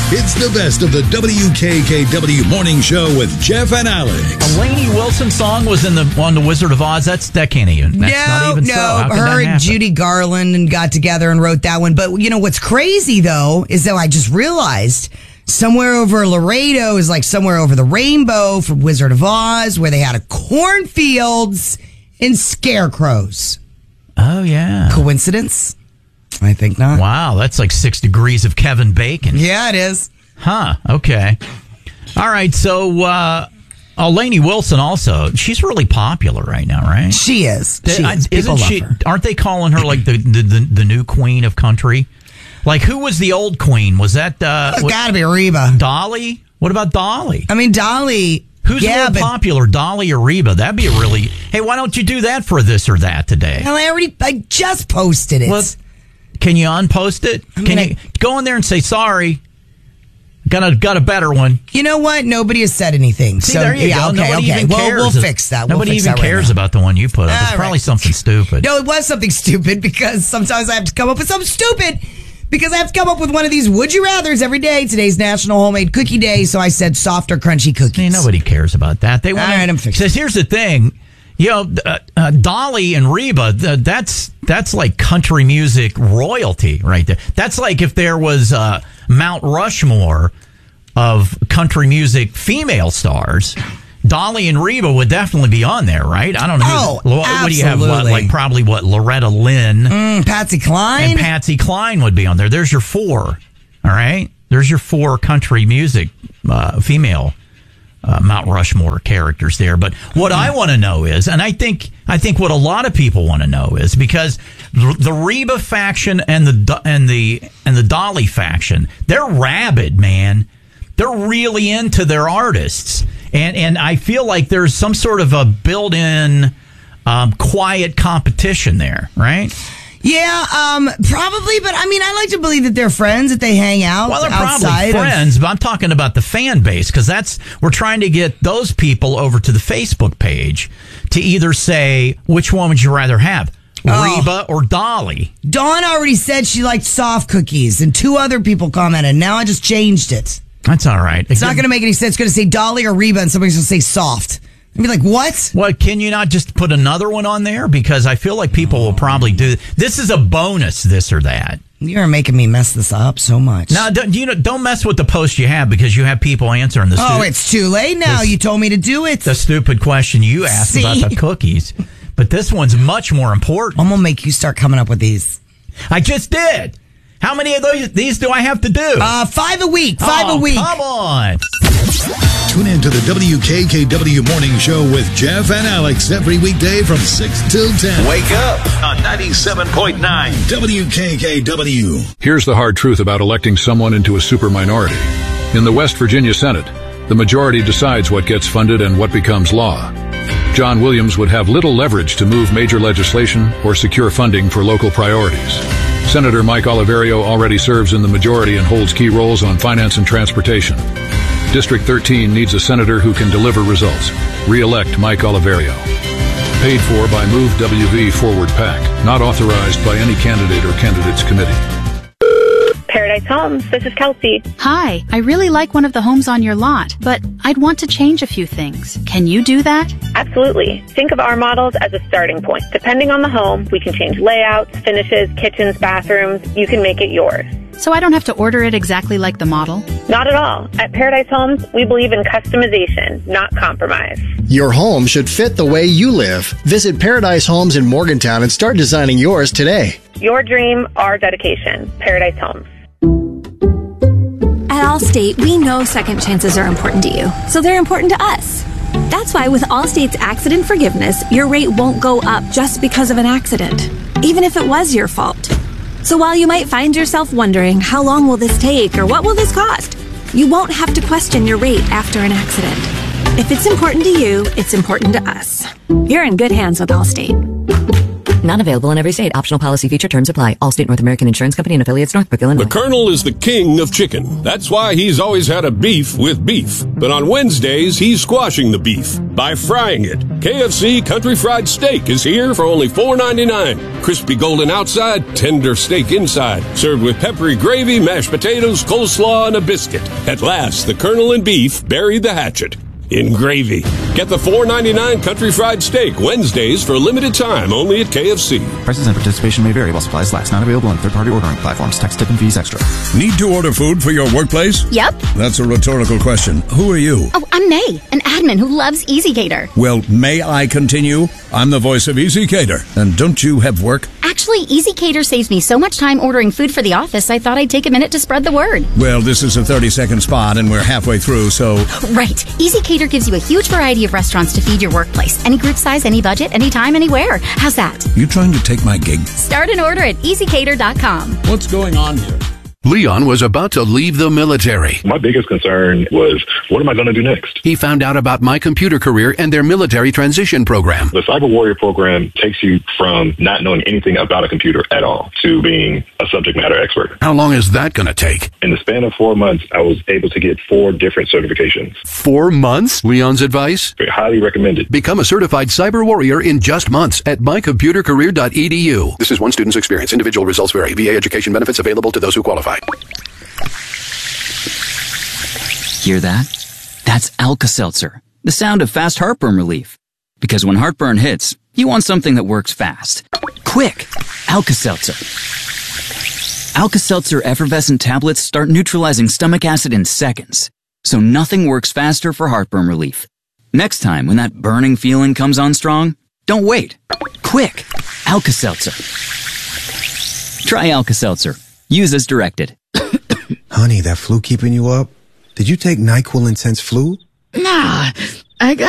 It's the best of the WKKW Morning Show with Jeff and Alex. A Lainey Wilson song was on the Wizard of Oz. That can't even. That's not even so. How can her that and Judy Garland got together and wrote that one. But you know what's crazy though is that I just realized somewhere over Laredo is like somewhere over the rainbow from Wizard of Oz, where they had a cornfields and scarecrows. Oh yeah. Coincidence? I think not. Wow, that's like 6 degrees of Kevin Bacon. Yeah, it is. Huh, okay. All right, so Lainey Wilson also, she's really popular right now, right? She is. Isn't she? Aren't they calling her like the new queen of country? Like, who was the old queen? Was that... It's got to be Reba. Dolly? What about Dolly? I mean, Dolly... Who's more popular, Dolly or Reba? That'd be a really... Hey, why don't you do that for this or that today? Well, I just posted it. Well, can you unpost it? Can you go in there and say, sorry, got a better one? You know what? Nobody has said anything. See, so, there you go. Nobody even cares. We'll fix that. Nobody even cares about the one you put up. It's probably something stupid. No, it was something stupid because sometimes I have to come up with something stupid because I have to come up with one of these would you rathers every day. Today's National Homemade Cookie Day, so I said soft or crunchy cookies. See, nobody cares about that. They want. All right, I'm fixing. Because here's the thing. You know, Dolly and Reba, that's like country music royalty right there. That's like if there was Mount Rushmore of country music female stars, Dolly and Reba would definitely be on there, right? I don't know. Oh, what do you have? Probably Loretta Lynn. Patsy Cline? And Patsy Cline would be on there. There's your 4, all right? There's your 4 country music female Mount Rushmore characters there. But what I want to know is, and I think what a lot of people want to know is, because the Reba faction and the Dolly faction, they're rabid, man. They're really into their artists, and I feel like there's some sort of a built-in quiet competition there, right? Yeah, probably, but I mean, I like to believe that they're friends, that they hang out. Well, they're probably friends, but I'm talking about the fan base, because we're trying to get those people over to the Facebook page to either say, which one would you rather have, Reba or Dolly? Dawn already said she liked soft cookies, and 2 other people commented. Now I just changed it. That's all right. It's not going to make any sense. It's going to say Dolly or Reba, and somebody's going to say soft. I'd be like, what? Well, can you not just put another one on there? Because I feel like people will probably do this is a bonus, this or that. You're making me mess this up so much. Now, don't mess with the post you have, because you have people answering the it's too late now. You told me to do it. The stupid question you asked about the cookies. But this one's much more important. I'm going to make you start coming up with these. I just did. How many of these do I have to do? 5 a week. 5 a week. Come on. Tune in to the WKKW Morning Show with Jeff and Alex every weekday from 6 till 10. Wake up on 97.9 WKKW. Here's the hard truth about electing someone into a super minority. In the West Virginia Senate, the majority decides what gets funded and what becomes law. John Williams would have little leverage to move major legislation or secure funding for local priorities. Senator Mike Oliverio already serves in the majority and holds key roles on finance and transportation. District 13 needs a senator who can deliver results. Re-elect Mike Oliverio. Paid for by Move WV Forward PAC. Not authorized by any candidate or candidates committee. Paradise Homes, this is Kelsey. Hi, I really like one of the homes on your lot, but I'd want to change a few things. Can you do that? Absolutely. Think of our models as a starting point. Depending on the home, we can change layouts, finishes, kitchens, bathrooms. You can make it yours. So I don't have to order it exactly like the model? Not at all. At Paradise Homes, we believe in customization, not compromise. Your home should fit the way you live. Visit Paradise Homes in Morgantown and start designing yours today. Your dream, our dedication. Paradise Homes. At Allstate, we know second chances are important to you, so they're important to us. That's why with Allstate's accident forgiveness, your rate won't go up just because of an accident, even if it was your fault. So while you might find yourself wondering, how long will this take or what will this cost? You won't have to question your rate after an accident. If it's important to you, it's important to us. You're in good hands with Allstate. Not available in every state. Optional policy feature. Terms apply. Allstate North American Insurance Company and affiliates, Northbrook, Illinois. The Colonel is the king of chicken. That's why he's always had a beef with beef. But on Wednesdays, he's squashing the beef by frying it. KFC Country Fried Steak is here for only $4.99. Crispy golden outside, tender steak inside. Served with peppery gravy, mashed potatoes, coleslaw, and a biscuit. At last, the Colonel and beef bury the hatchet in gravy. Get the $4.99 Country Fried Steak Wednesdays for a limited time only at KFC. Prices and participation may vary while supplies last. Not available on third-party ordering platforms. Tax, tip, and fees extra. Need to order food for your workplace? Yep. That's a rhetorical question. Who are you? Oh, I'm May, an admin who loves EasyCater. Well, may I continue? I'm the voice of EasyCater. And don't you have work? Actually, EasyCater saves me so much time ordering food for the office, I thought I'd take a minute to spread the word. Well, this is a 30-second spot, and we're halfway through, so... Right. EasyCater gives you a huge variety of restaurants to feed your workplace. Any group size, any budget, anytime, anywhere. How's that? You trying to take my gig? Start an order at EasyCater.com. What's going on here? Leon was about to leave the military. My biggest concern was, what am I going to do next? He found out about My Computer Career and their military transition program. The Cyber Warrior program takes you from not knowing anything about a computer at all to being a subject matter expert. How long is that going to take? In the span of 4 months, I was able to get 4 different certifications. 4 months? Leon's advice? Very highly recommended. Become a certified cyber warrior in just months at mycomputercareer.edu. This is one student's experience. Individual results vary. VA education benefits available to those who qualify. Hear that? That's Alka-Seltzer, the sound of fast heartburn relief. Because when heartburn hits, you want something that works fast. Quick! Alka-Seltzer. Alka-Seltzer effervescent tablets start neutralizing stomach acid in seconds, so nothing works faster for heartburn relief. Next time when that burning feeling comes on strong, don't wait. Quick! Alka-Seltzer. Try Alka-Seltzer. Use as directed. Honey, that flu keeping you up? Did you take NyQuil Intense Flu? Nah, I got